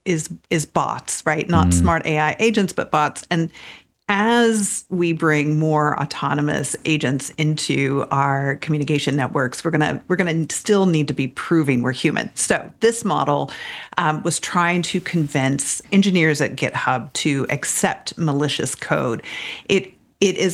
is bots, right? Not smart AI agents, but bots. And as we bring more autonomous agents into our communication networks, we're gonna still need to be proving we're human. So this model was trying to convince engineers at GitHub to accept malicious code. This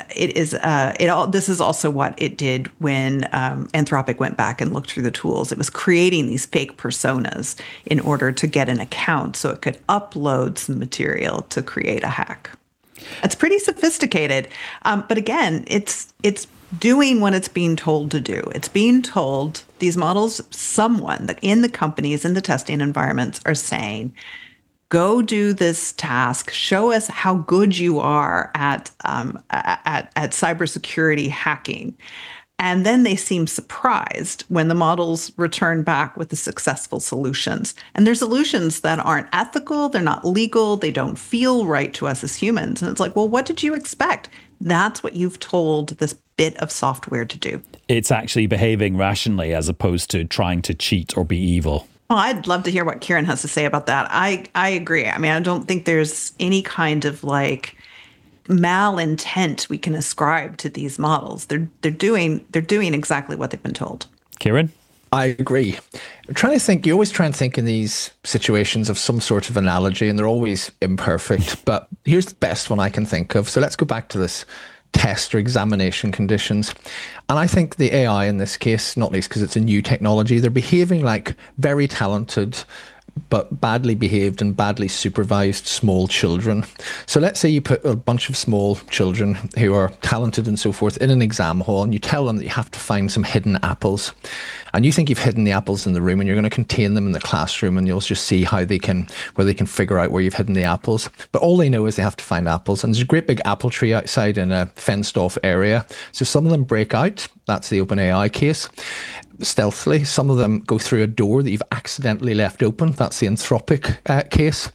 is also what it did when Anthropic went back and looked through the tools. It was creating these fake personas in order to get an account so it could upload some material to create a hack. It's pretty sophisticated, but again, it's doing what it's being told to do. It's being told these models, someone that in the companies, in the testing environments, are saying, go do this task. Show us how good you are at cybersecurity hacking. And then they seem surprised when the models return back with the successful solutions. And they're solutions that aren't ethical, they're not legal, they don't feel right to us as humans. And it's like, well, what did you expect? That's what you've told this bit of software to do. It's actually behaving rationally as opposed to trying to cheat or be evil. Well, I'd love to hear what Kieran has to say about that. I agree. I mean, I don't think there's any kind of like malintent we can ascribe to these models. They're doing exactly what they've been told. Kieran? I agree. I'm trying to think, you always try and think in these situations of some sort of analogy, and they're always imperfect, but here's the best one I can think of. So let's go back to this test or examination conditions. And I think the AI in this case, not least because it's a new technology, they're behaving like very talented but badly behaved and badly supervised small children. So let's say you put a bunch of small children who are talented and so forth in an exam hall, and you tell them that you have to find some hidden apples. And you think you've hidden the apples in the room, and you're going to contain them in the classroom, and you'll just see how they can figure out where you've hidden the apples. But all they know is they have to find apples. And there's a great big apple tree outside in a fenced off area. So some of them break out. That's the OpenAI case. Stealthily, some of them go through a door that you've accidentally left open. That's the Anthropic case.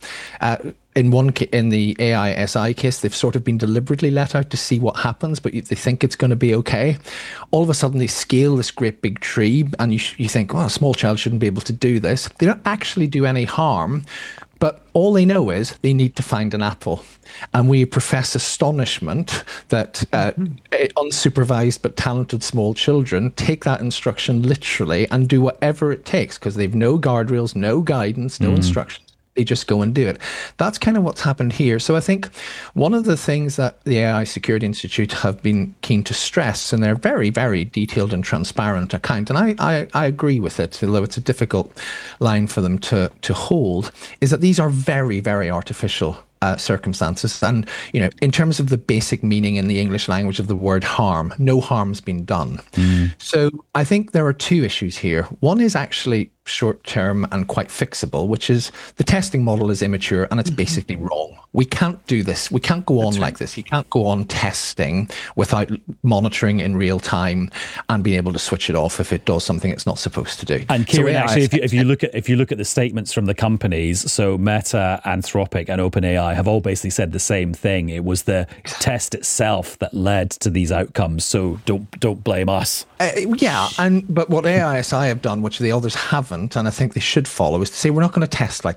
In the AI SI case, they've sort of been deliberately let out to see what happens, but they think it's going to be okay. All of a sudden, they scale this great big tree, and you think, well, a small child shouldn't be able to do this. They don't actually do any harm, but all they know is they need to find an apple. And we profess astonishment that unsupervised but talented small children take that instruction literally and do whatever it takes because they've no guardrails, no guidance, no instructions. They just go and do it. That's kind of what's happened here. So I think one of the things that the AI Security Institute have been keen to stress, and they're very, very detailed and transparent account, and I agree with it, although it's a difficult line for them to hold, is that these are very, very artificial circumstances. And, in terms of the basic meaning in the English language of the word harm, no harm's been done. So I think there are two issues here. One is actually short-term and quite fixable, which is the testing model is immature and it's basically wrong. We can't do this. We can't go on like this. You can't go on testing without monitoring in real time and being able to switch it off if it does something it's not supposed to do. And Kieran, actually, if you look at the statements from the companies, so Meta, Anthropic, and OpenAI have all basically said the same thing. It was the test itself that led to these outcomes. So don't blame us. But what AISI have done, which the others haven't, and I think they should follow, is to say we're not going to test like